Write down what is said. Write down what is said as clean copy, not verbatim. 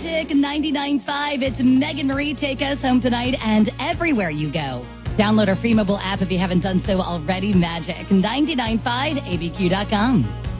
Magic 99.5. It's Megan Marie. Take us home tonight and everywhere you go. Download our free mobile app if you haven't done so already. Magic 99.5, abq.com.